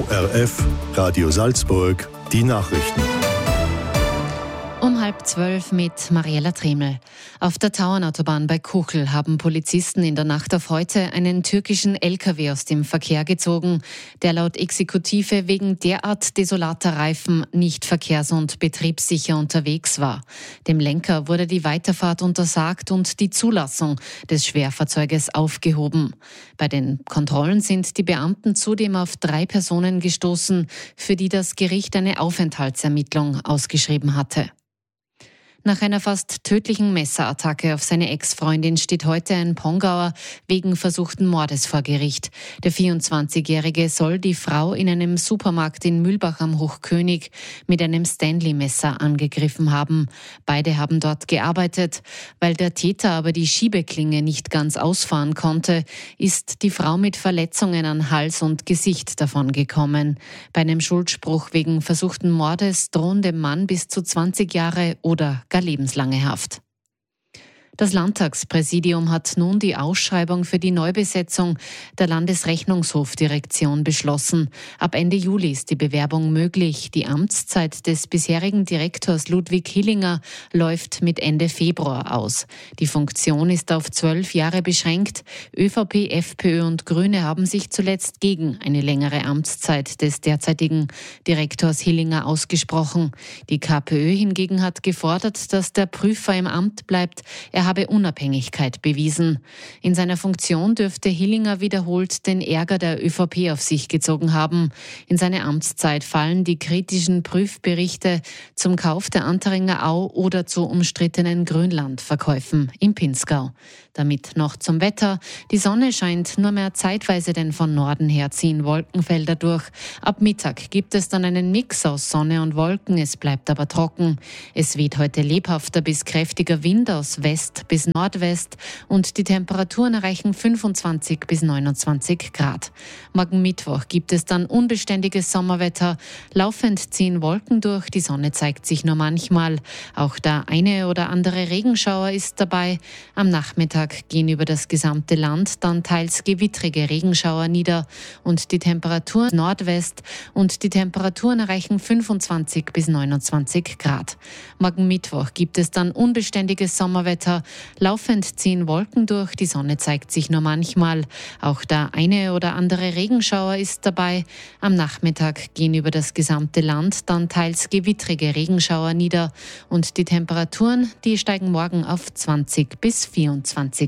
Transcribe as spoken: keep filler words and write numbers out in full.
R F, Radio Salzburg, die Nachrichten. Um halb zwölf mit Mariella Tremel. Auf der Tauernautobahn bei Kuchel haben Polizisten in der Nacht auf heute einen türkischen L K W aus dem Verkehr gezogen, der laut Exekutive wegen derart desolater Reifen nicht verkehrs- und betriebssicher unterwegs war. Dem Lenker wurde die Weiterfahrt untersagt und die Zulassung des Schwerfahrzeuges aufgehoben. Bei den Kontrollen sind die Beamten zudem auf drei Personen gestoßen, für die das Gericht eine Aufenthaltsermittlung ausgeschrieben hatte. Nach einer fast tödlichen Messerattacke auf seine Ex-Freundin steht heute ein Pongauer wegen versuchten Mordes vor Gericht. Der vierundzwanzigjährige soll die Frau in einem Supermarkt in Mühlbach am Hochkönig mit einem Stanley-Messer angegriffen haben. Beide haben dort gearbeitet. Weil der Täter aber die Schiebeklinge nicht ganz ausfahren konnte, ist die Frau mit Verletzungen an Hals und Gesicht davongekommen. Bei einem Schuldspruch wegen versuchten Mordes drohen dem Mann bis zu zwanzig Jahre oder gar lebenslange Haft. Das Landtagspräsidium hat nun die Ausschreibung für die Neubesetzung der Landesrechnungshofdirektion beschlossen. Ab Ende Juli ist die Bewerbung möglich. Die Amtszeit des bisherigen Direktors Ludwig Hillinger läuft mit Ende Februar aus. Die Funktion ist auf zwölf Jahre beschränkt. ÖVP, FPÖ und Grüne haben sich zuletzt gegen eine längere Amtszeit des derzeitigen Direktors Hillinger ausgesprochen. Die KPÖ hingegen hat gefordert, dass der Prüfer im Amt bleibt. Er habe Unabhängigkeit bewiesen. In seiner Funktion dürfte Hillinger wiederholt den Ärger der ÖVP auf sich gezogen haben. In seine Amtszeit fallen die kritischen Prüfberichte zum Kauf der Anteringer Au oder zu umstrittenen Grünlandverkäufen im Pinzgau. Damit noch zum Wetter. Die Sonne scheint nur mehr zeitweise, denn von Norden her ziehen Wolkenfelder durch. Ab Mittag gibt es dann einen Mix aus Sonne und Wolken. Es bleibt aber trocken. Es weht heute lebhafter bis kräftiger Wind aus West bis Nordwest und die Temperaturen erreichen fünfundzwanzig bis neunundzwanzig Grad. Morgen Mittwoch gibt es dann unbeständiges Sommerwetter. Laufend ziehen Wolken durch, die Sonne zeigt sich nur manchmal. Auch der eine oder andere Regenschauer ist dabei. Am Nachmittag gehen über das gesamte Land dann teils gewittrige Regenschauer nieder und die Temperaturen Nordwest und die Temperaturen erreichen fünfundzwanzig bis neunundzwanzig Grad. Morgen Mittwoch gibt es dann unbeständiges Sommerwetter. Laufend ziehen Wolken durch, die Sonne zeigt sich nur manchmal. Auch der eine oder andere Regenschauer ist dabei. Am Nachmittag gehen über das gesamte Land dann teils gewittrige Regenschauer nieder und die Temperaturen, die steigen morgen auf zwanzig bis vierundzwanzig